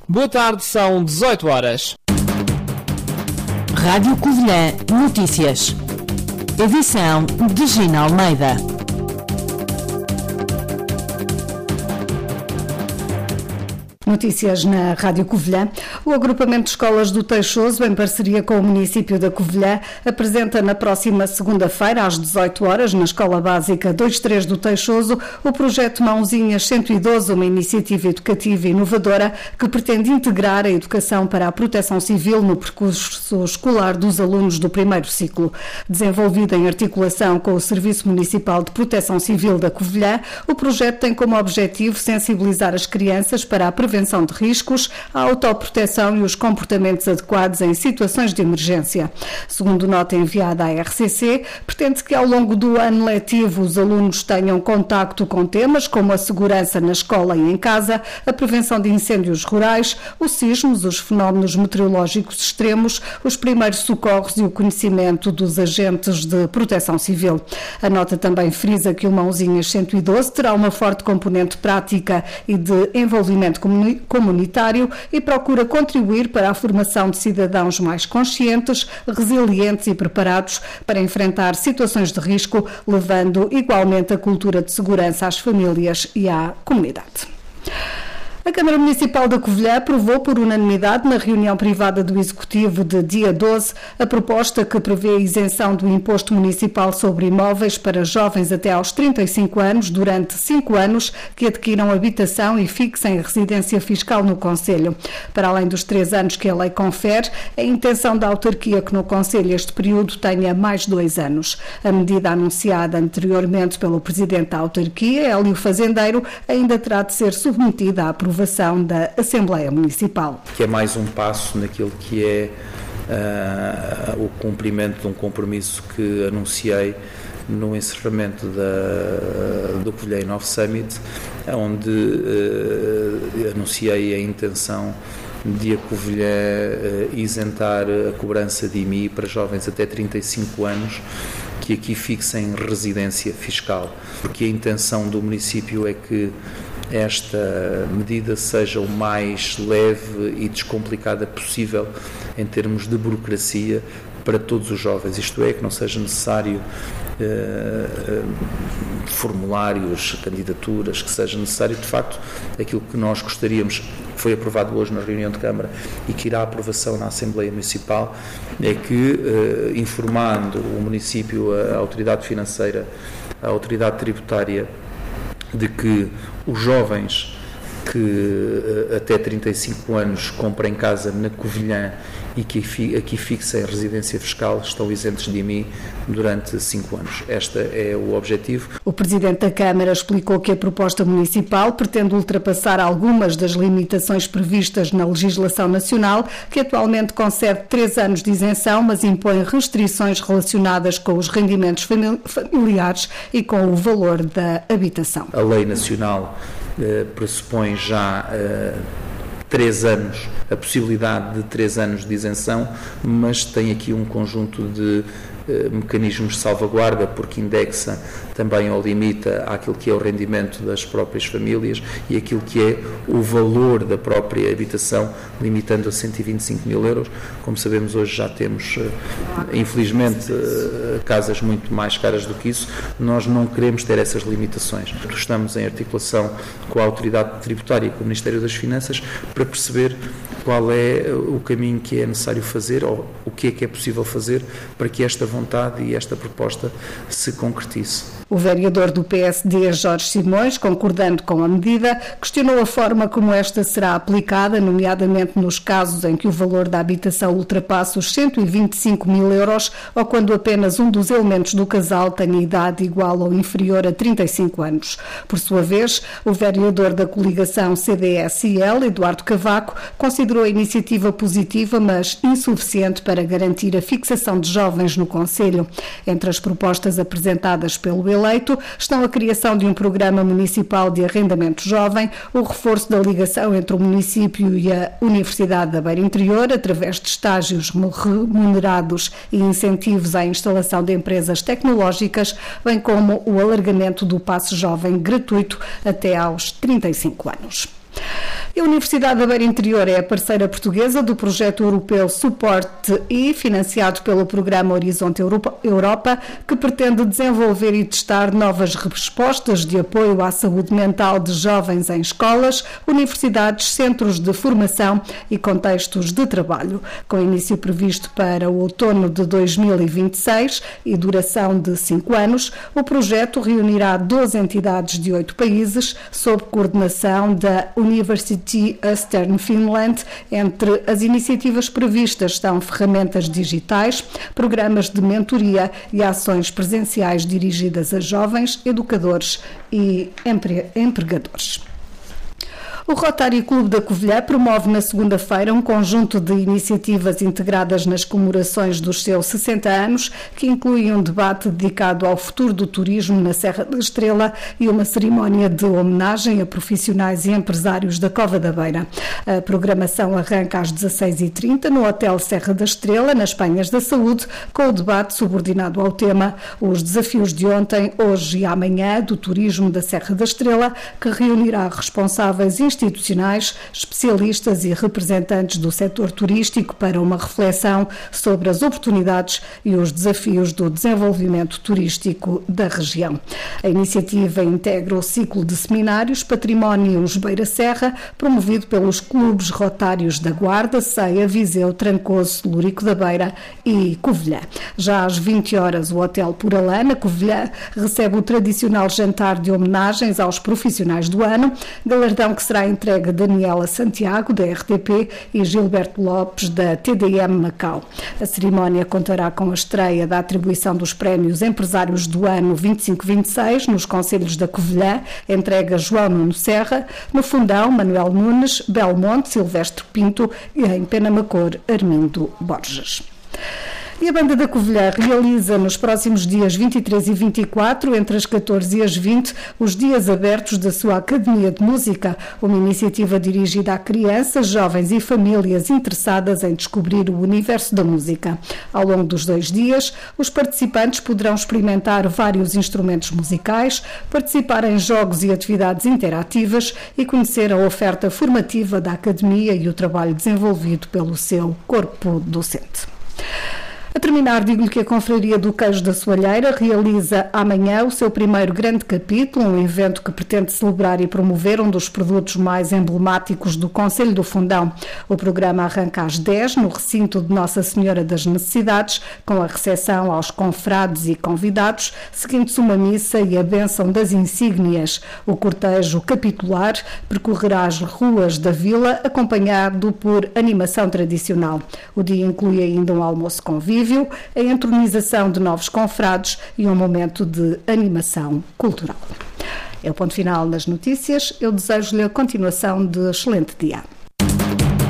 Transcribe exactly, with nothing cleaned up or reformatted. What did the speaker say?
Boa tarde, são dezoito horas. Rádio Covilhã Notícias. Edição de Gina Almeida. Notícias na Rádio Covilhã. O agrupamento de escolas do Teixoso, em parceria com o município da Covilhã, apresenta na próxima segunda-feira, às dezoito horas, na Escola Básica vinte e três do Teixoso, o projeto Mãozinhas cento e doze, uma iniciativa educativa inovadora que pretende integrar a educação para a proteção civil no percurso escolar dos alunos do primeiro ciclo. Desenvolvido em articulação com o Serviço Municipal de Proteção Civil da Covilhã, o projeto tem como objetivo sensibilizar as crianças para a prevenção de riscos, a autoproteção e os comportamentos adequados em situações de emergência. Segundo nota enviada à R C C, pretende que ao longo do ano letivo os alunos tenham contacto com temas como a segurança na escola e em casa, a prevenção de incêndios rurais, os sismos, os fenómenos meteorológicos extremos, os primeiros socorros e o conhecimento dos agentes de proteção civil. A nota também frisa que o Mãozinhas cento e doze terá uma forte componente prática e de envolvimento comunitário comunitário e procura contribuir para a formação de cidadãos mais conscientes, resilientes e preparados para enfrentar situações de risco, levando igualmente a cultura de segurança às famílias e à comunidade. A Câmara Municipal da Covilhã aprovou por unanimidade na reunião privada do Executivo de dia doze a proposta que prevê a isenção do imposto municipal sobre imóveis para jovens até aos trinta e cinco anos durante cinco anos que adquiram habitação e fixem residência fiscal no concelho. Para além dos três anos que a lei confere, é a intenção da autarquia que no concelho este período tenha mais dois anos. A medida anunciada anteriormente pelo Presidente da autarquia, Hélio Fazendeiro, ainda terá de ser submetida à aprovação da Assembleia Municipal. Que é mais um passo naquilo que é uh, o cumprimento de um compromisso que anunciei no encerramento da, do Covilhã Inove Summit, onde uh, anunciei a intenção de a Covilhã uh, isentar a cobrança de I M I para jovens até trinta e cinco anos que aqui fixem residência fiscal, porque a intenção do município é que esta medida seja o mais leve e descomplicada possível em termos de burocracia para todos os jovens, isto é, que não seja necessário uh, formulários, candidaturas, que seja necessário, de facto, aquilo que nós gostaríamos, que foi aprovado hoje na reunião de Câmara e que irá à aprovação na Assembleia Municipal, é que, uh, informando o município, a autoridade financeira, a autoridade tributária, de que os jovens que até trinta e cinco anos comprem casa na Covilhã e que aqui fixem residência fiscal estão isentos de I M I durante cinco anos. Este é o objetivo. O Presidente da Câmara explicou que a proposta municipal pretende ultrapassar algumas das limitações previstas na legislação nacional, que atualmente concede três anos de isenção, mas impõe restrições relacionadas com os rendimentos familiares e com o valor da habitação. A lei nacional eh, pressupõe já eh, três anos, a possibilidade de três anos de isenção, mas tem aqui um conjunto de eh, mecanismos de salvaguarda, porque indexa também ou limita aquilo que é o rendimento das próprias famílias e aquilo que é o valor da própria habitação, limitando a cento e vinte e cinco mil euros. Como sabemos, hoje já temos, eh, infelizmente, eh, casas muito mais caras do que isso. Nós não queremos ter essas limitações. Estamos em articulação com a autoridade tributária e com o Ministério das Finanças para perceber qual é o caminho que é necessário fazer ou o que é que é possível fazer para que esta vontade e esta proposta se concretize. O vereador do P S D, Jorge Simões, concordando com a medida, questionou a forma como esta será aplicada, nomeadamente nos casos em que o valor da habitação ultrapassa os cento e vinte e cinco mil euros ou quando apenas um dos elementos do casal tenha idade igual ou inferior a trinta e cinco anos. Por sua vez, o vereador da coligação C D S I L, Eduardo Cavaco, considerou a iniciativa positiva, mas insuficiente para garantir a fixação de jovens no concelho. Entre as propostas apresentadas pelo eleito estão a criação de um programa municipal de arrendamento jovem, o reforço da ligação entre o município e a Universidade da Beira Interior, através de estágios remunerados e incentivos à instalação de empresas tecnológicas, bem como o alargamento do passe jovem gratuito até aos trinta e cinco anos. E a Universidade da Beira Interior é a parceira portuguesa do projeto europeu Suporte I, financiado pelo programa Horizonte Europa, que pretende desenvolver e testar novas respostas de apoio à saúde mental de jovens em escolas, universidades, centros de formação e contextos de trabalho. Com início previsto para o outono de dois mil e vinte e seis e duração de cinco anos, o projeto reunirá doze entidades de oito países, sob coordenação da University Eastern Finland. Entre as iniciativas previstas estão ferramentas digitais, programas de mentoria e ações presenciais dirigidas a jovens, educadores e empre- empregadores. O Rotary Clube da Covilhã promove na segunda-feira um conjunto de iniciativas integradas nas comemorações dos seus sessenta anos, que incluem um debate dedicado ao futuro do turismo na Serra da Estrela e uma cerimónia de homenagem a profissionais e empresários da Cova da Beira. A programação arranca às dezasseis e trinta no Hotel Serra da Estrela, nas Penhas da Saúde, com o debate subordinado ao tema Os Desafios de Ontem, Hoje e Amanhã do Turismo da Serra da Estrela, que reunirá responsáveis institucionais, especialistas e representantes do setor turístico para uma reflexão sobre as oportunidades e os desafios do desenvolvimento turístico da região. A iniciativa integra o ciclo de seminários Patrimónios Beira Serra, promovido pelos clubes rotários da Guarda, Ceia, Viseu, Trancoso, Lurico da Beira e Covilhã. Já às vinte horas, o Hotel Puralã, na Covilhã, recebe o tradicional jantar de homenagens aos profissionais do ano, galardão que será entregue a Daniela Santiago, da R T P, e Gilberto Lopes, da T D M Macau. A cerimónia contará com a estreia da atribuição dos prémios Empresários do Ano vinte e cinco vinte e seis nos concelhos da Covilhã, entrega João Nuno Serra, no Fundão, Manuel Nunes, Belmonte, Silvestre Pinto e em Penamacor, Armindo Borges. E a Banda da Covilhã realiza nos próximos dias vinte e três e vinte e quatro, entre as catorze e as vinte, os dias abertos da sua Academia de Música, uma iniciativa dirigida a crianças, jovens e famílias interessadas em descobrir o universo da música. Ao longo dos dois dias, os participantes poderão experimentar vários instrumentos musicais, participar em jogos e atividades interativas e conhecer a oferta formativa da Academia e o trabalho desenvolvido pelo seu corpo docente. A terminar, digo-lhe que a Confraria do Queijo da Soalheira realiza amanhã o seu primeiro grande capítulo, um evento que pretende celebrar e promover um dos produtos mais emblemáticos do Concelho do Fundão. O programa arranca às dez no recinto de Nossa Senhora das Necessidades, com a recepção aos confrades e convidados, seguindo-se uma missa e a bênção das insígnias. O cortejo capitular percorrerá as ruas da vila, acompanhado por animação tradicional. O dia inclui ainda um almoço convívio, a entronização de novos confrades e um momento de animação cultural. É o ponto final nas notícias. Eu desejo-lhe a continuação de excelente dia.